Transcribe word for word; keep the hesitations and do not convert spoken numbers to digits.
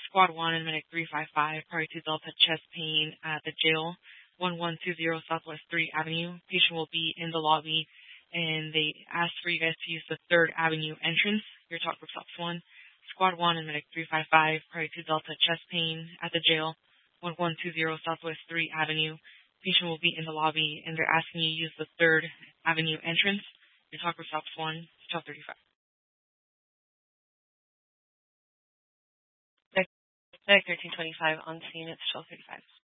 Squad one and Medic three five five, priority to Delta, chest pain at the jail, one one two zero Southwest three Avenue. Patient will be in the lobby, and they asked for you guys to use the third Avenue entrance. Your talk group stops one. Squad one and Medic three five five, priority to Delta, chest pain at the jail, one one two zero Southwest three Avenue. Patient will be in the lobby, and they're asking you to use the third Avenue entrance. Your talk group stops one, twelve thirty-five. Medic thirteen twenty-five on scene, it's twelve thirty-five.